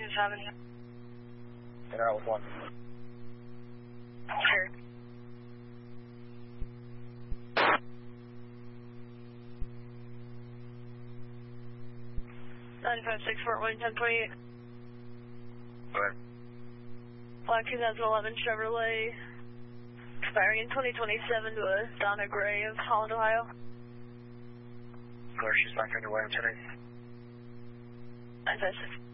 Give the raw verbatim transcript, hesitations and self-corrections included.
seven. Internet with one. Sure. nine five six Fort Wayne, ten twenty-eight. Go ahead. Black two thousand eleven Chevrolet, expiring in twenty twenty-seven to a Donna Gray of Holland, Ohio. Clear, she's back underway on ten eight. nine five six.